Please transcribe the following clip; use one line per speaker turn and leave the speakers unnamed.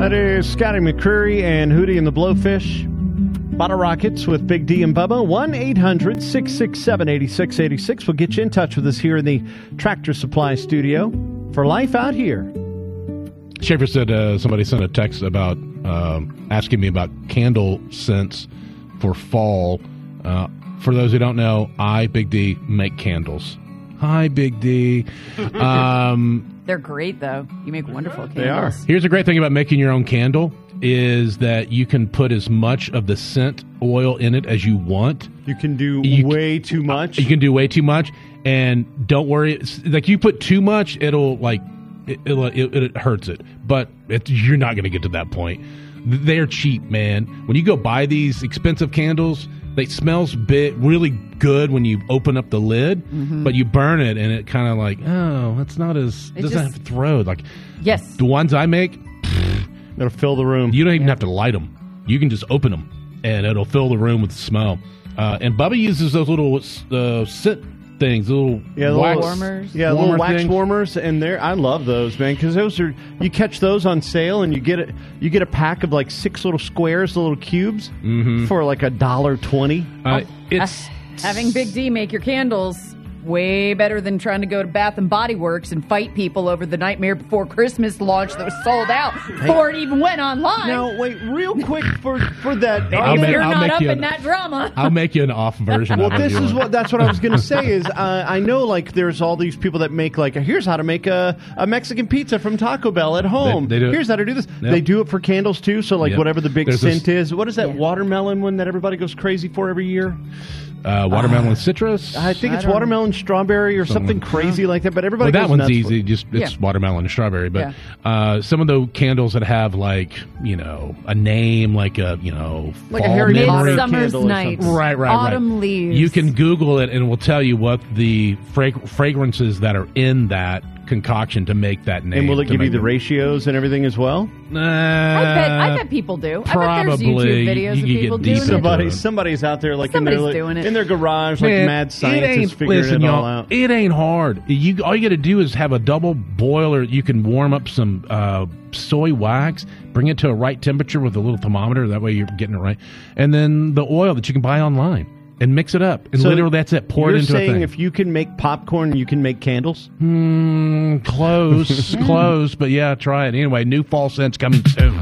That is Scotty McCreery and Hootie and the Blowfish. Bottle Rockets with Big D and Bubba. 1-800-667-8686 will get you in touch with us here in the Tractor Supply Studio for Life Out Here.
Schaefer said somebody sent a text about asking me about candle scents for fall. For those who don't know, I, Big D, make candles. Hi, Big D.
They're great, though. You make wonderful candles.
They are.
Here's the great thing about making your own candle is that you can put as much of the scent oil in it as you want.
You can do way too much.
You can do way too much, and don't worry. Like, you put too much, it'll like it hurts it. But you're not going to get to that point. They're cheap, man. When you go buy these expensive candles, they smells really good when you open up the lid, but you burn it, and it kind of like, it's not as doesn't have to throw. Like,
yes,
the ones I make,
it'll fill the room.
You don't even have to light them. You can just open them, and it'll fill the room with smell. And Bubba uses those little scent things, little wax
warmers.
Yeah,
warmer
little wax
things.
warmers, and I love those, man, because those are, you catch those on sale, and you get a pack of like 6 little squares, the little cubes, for like $1.20.
It's
having Big D make your candles way better than trying to go to Bath and Body Works and fight people over the Nightmare Before Christmas launch that was sold out before it even went online.
Now, wait, real quick for that.
You're not up in that drama.
I'll make you an off version.
Well,
of it
that's what I was going to say is I know, like, there's all these people that make, like, here's how to make a Mexican pizza from Taco Bell at home.
They do it.
Here's how to do this.
Yep.
They do it for candles too. So, like, whatever the big scent is. What is that watermelon one that everybody goes crazy for every year?
Watermelon citrus.
I think it's watermelon strawberry or something crazy like that. But everybody
that
goes
one's
nuts
easy. It's watermelon and strawberry. But some of the candles that have, like, a name, like a
like
fall
a Harry Potter
memory.
Midsummer's
candle or
Night,
something.
Right.
Autumn leaves.
You can Google it, and it will tell you what the fragrances that are in that concoction to make that name.
And will it give you the ratios and everything as well?
I bet people do.
Probably.
I bet there's YouTube videos
You
of
get
people
deep
doing
into
it.
Somebody's out there, like,
Somebody's doing it.
in their garage, like
Man,
mad scientists figuring it all out.
It ain't hard. All you got to do is have a double boiler. You can warm up some soy wax, bring it to a right temperature with a little thermometer. That way you're getting it right. And then the oil that you can buy online. And mix it up. And
So
literally that's it. Pour it into a thing.
You're saying if you can make popcorn, you can make candles?
Close. But yeah, try it. Anyway, new fall scents coming soon.